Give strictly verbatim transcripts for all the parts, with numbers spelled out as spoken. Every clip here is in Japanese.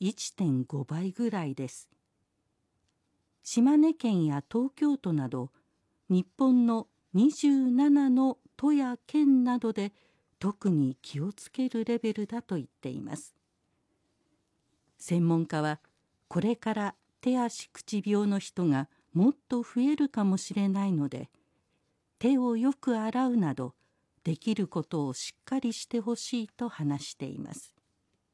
いってんごばいぐらいです。島根県や東京都など日本のにじゅうななの都や県などで特に気をつけるレベルだと言っています。専門家はこれから手足口病の人がもっと増えるかもしれないので、手をよく洗うなどできることをしっかりしてほしいと話しています。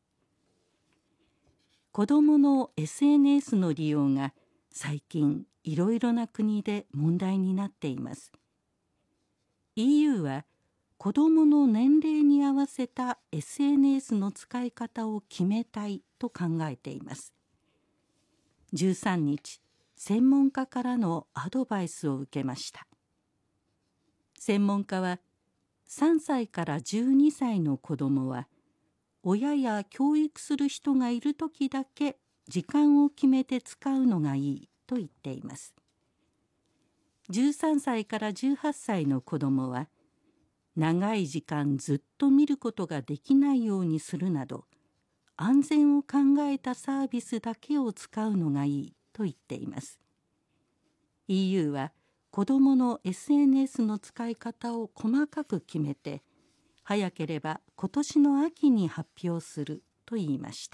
子どもの エスエヌエス の利用が最近いろいろな国で問題になっています。イーユー は子どもの年齢に合わせた エスエヌエス の使い方を決めたいと考えています。じゅうさんにち、専門家からのアドバイスを受けました。専門家はさんさいからじゅうにさいの子どもは親や教育する人がいるときだけ時間を決めて使うのがいいと言っています。じゅうさんさいからじゅうはっさいの子どもは長い時間ずっと見ることができないようにするなど安全を考えたサービスだけを使うのがいいと言っています。イーユー は子どもの エスエヌエス の使い方を細かく決めて早ければ今年の秋に発表すると言いました。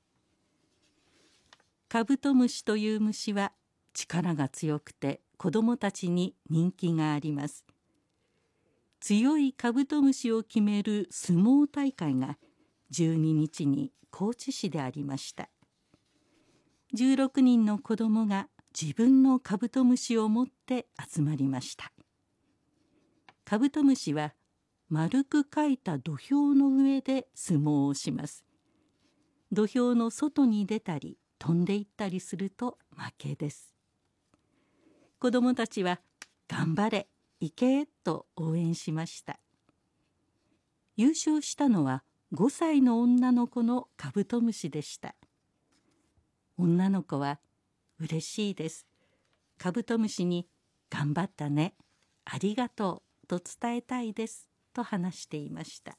カブトムシという虫は力が強くて子どもたちに人気があります。強いカブトムシを決める相撲大会がじゅうににちに高知市でありました。じゅうろくにんの子どもが自分のカブトムシを持って集まりました。カブトムシは丸く書いた土俵の上で相撲をします。土俵の外に出たり飛んでいったりすると負けです。子どもたちは頑張れ、行けと応援しました。優勝したのはごさいの女の子のカブトムシでした。女の子は嬉しいです。カブトムシに頑張ったね、ありがとうと伝えたいですと話していました。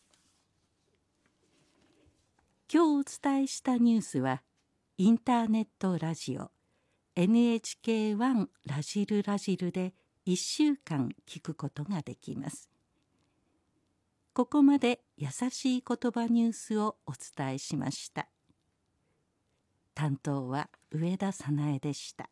今日お伝えしたニュースはインターネットラジオ エヌエイチケーワン ラジルラジルでいっしゅうかん聞くことができます。ここまで優しい言葉ニュースをお伝えしました。担当は上田早苗でした。